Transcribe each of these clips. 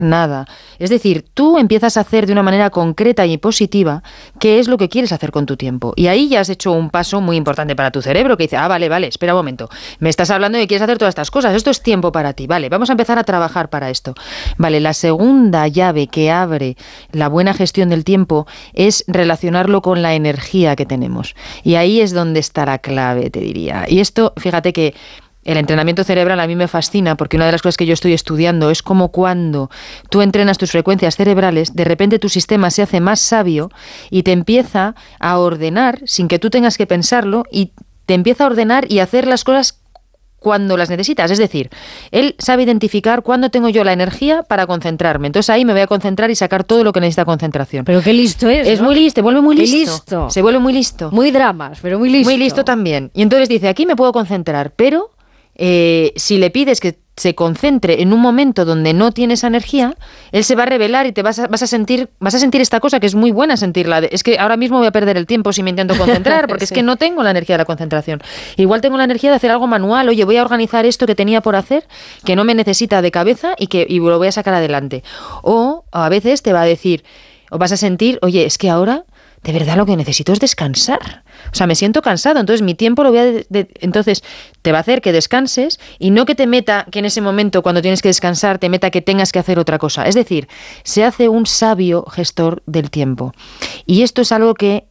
nada. Es decir, tú empiezas a hacer de una manera concreta y positiva qué es lo que quieres hacer con tu tiempo. Y ahí ya has hecho un paso muy importante para tu cerebro que dice, vale, espera un momento, me estás hablando de que quieres hacer todas estas cosas, esto es tiempo para ti, vale, vamos a empezar a trabajar para esto. Vale, la segunda llave que abre la buena gestión del tiempo es relacionarlo con la energía que tenemos. Y ahí es donde está la clave, te diría. Y esto, fíjate que el entrenamiento cerebral a mí me fascina porque una de las cosas que yo estoy estudiando es cómo cuando tú entrenas tus frecuencias cerebrales, de repente tu sistema se hace más sabio y te empieza a ordenar sin que tú tengas que pensarlo y te empieza a ordenar y a hacer las cosas cuando las necesitas. Es decir, él sabe identificar cuándo tengo yo la energía para concentrarme. Entonces ahí me voy a concentrar y sacar todo lo que necesita concentración. Pero qué listo es, ¿no? Muy listo, se vuelve muy listo. Se vuelve muy listo. Muy dramas, pero muy listo. Muy listo también. Y entonces dice, aquí me puedo concentrar, pero si le pides que se concentre en un momento donde no tiene esa energía, él se va a revelar y te vas a sentir esta cosa que es muy buena sentirla. Es que ahora mismo voy a perder el tiempo si me intento concentrar, porque sí. Es que no tengo la energía de la concentración. Igual tengo la energía de hacer algo manual. Oye, voy a organizar esto que tenía por hacer, que no me necesita de cabeza y lo voy a sacar adelante. O a veces te va a decir, o vas a sentir, oye, es que ahora de verdad lo que necesito es descansar. O sea, me siento cansado, entonces mi tiempo lo voy a... Entonces te va a hacer que descanses y no que te meta, que en ese momento cuando tienes que descansar, te meta que tengas que hacer otra cosa. Es decir, se hace un sabio gestor del tiempo. Y esto es algo que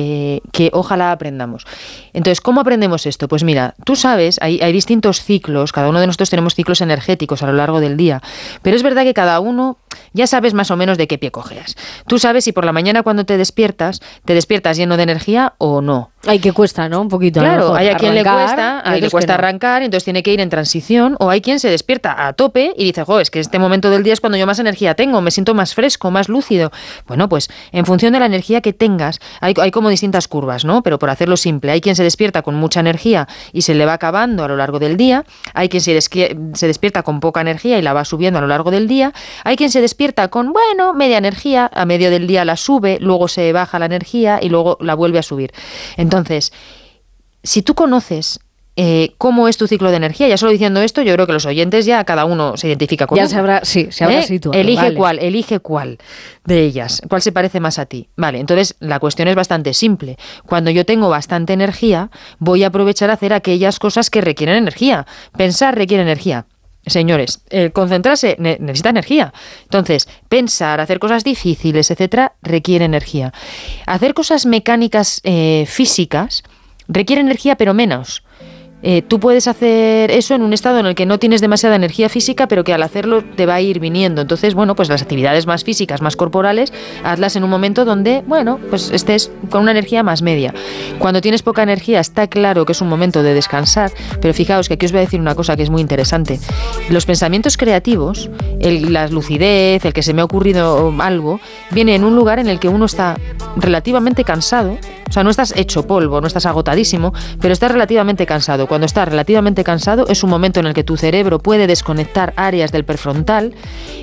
ojalá aprendamos. Entonces, ¿cómo aprendemos esto? Pues mira, tú sabes, hay distintos ciclos, cada uno de nosotros tenemos ciclos energéticos a lo largo del día, pero es verdad que cada uno ya sabes más o menos de qué pie cojeas. Tú sabes si por la mañana cuando te despiertas lleno de energía o no. Hay que cuesta, ¿no? Un poquito. Claro, hay a quien le cuesta arrancar, entonces tiene que ir en transición, o hay quien se despierta a tope y dice, es que este momento del día es cuando yo más energía tengo, me siento más fresco, más lúcido. Bueno, pues en función de la energía que tengas, hay como distintas curvas, ¿no? Pero por hacerlo simple, hay quien se despierta con mucha energía y se le va acabando a lo largo del día, hay quien se despierta con poca energía y la va subiendo a lo largo del día, hay quien se despierta con, media energía, a medio del día la sube, luego se baja la energía y luego la vuelve a subir. Entonces, si tú conoces cómo es tu ciclo de energía, ya solo diciendo esto, yo creo que los oyentes ya cada uno se identifica con ya se habrá situado. Elige cuál de ellas, cuál se parece más a ti. Vale, entonces la cuestión es bastante simple. Cuando yo tengo bastante energía, voy a aprovechar a hacer aquellas cosas que requieren energía. Pensar requiere energía. Señores, concentrarse necesita energía. Entonces, pensar, hacer cosas difíciles, etcétera, requiere energía. Hacer cosas mecánicas físicas requiere energía, pero menos. Tú puedes hacer eso en un estado en el que no tienes demasiada energía física, pero que al hacerlo te va a ir viniendo. Entonces, pues las actividades más físicas, más corporales, hazlas en un momento donde, pues estés con una energía más media. Cuando tienes poca energía, está claro que es un momento de descansar, pero fijaos que aquí os voy a decir una cosa que es muy interesante. Los pensamientos creativos, la lucidez, el que se me ha ocurrido algo, viene en un lugar en el que uno está relativamente cansado. O sea, no estás hecho polvo, no estás agotadísimo, pero estás relativamente cansado. Cuando estás relativamente cansado es un momento en el que tu cerebro puede desconectar áreas del prefrontal,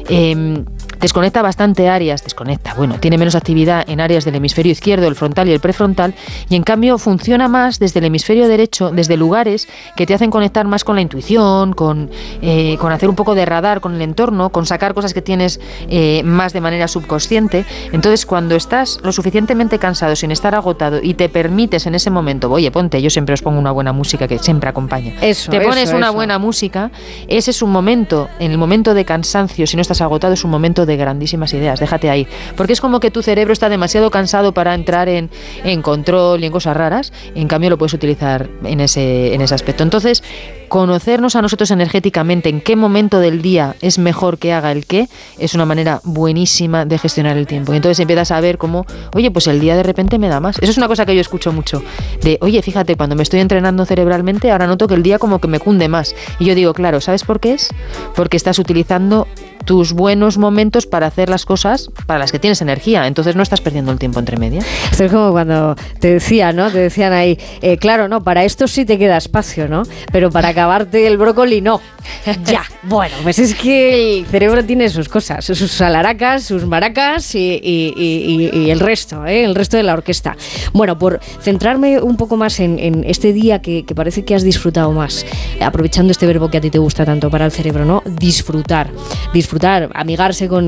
desconecta bastante áreas, tiene menos actividad en áreas del hemisferio izquierdo, el frontal y el prefrontal, y en cambio funciona más desde el hemisferio derecho, desde lugares que te hacen conectar más con la intuición, con hacer un poco de radar con el entorno, con sacar cosas que tienes más de manera subconsciente. Entonces, cuando estás lo suficientemente cansado sin estar agotado y te permites en ese momento, ponte, yo siempre os pongo una buena música que siempre acompaña. Te pones una buena música, ese es un momento, en el momento de cansancio, si no estás agotado, es un momento de grandísimas ideas, déjate ahí, porque es como que tu cerebro está demasiado cansado para entrar en control y en cosas raras, en cambio lo puedes utilizar en ese aspecto. Entonces, conocernos a nosotros energéticamente, en qué momento del día es mejor que haga el qué, es una manera buenísima de gestionar el tiempo. Y entonces empiezas a ver cómo, pues el día de repente me da más. Eso es una cosa que yo escucho mucho, de, fíjate, cuando me estoy entrenando cerebralmente, ahora noto que el día como que me cunde más. Y yo digo, claro, ¿sabes por qué es? Porque estás utilizando tus buenos momentos para hacer las cosas para las que tienes energía, entonces no estás perdiendo el tiempo entre media. Esto es como cuando te decían ahí, claro, no, para esto sí te queda espacio, ¿no? Pero para acabarte el brócoli no. Ya, bueno, pues es que el cerebro tiene sus cosas, sus alaracas, sus maracas y el resto de la orquesta. Bueno, por centrarme un poco más en este día que parece que has disfrutado más, aprovechando este verbo que a ti te gusta tanto para el cerebro, ¿no? Disfrutar disfrutar, amigarse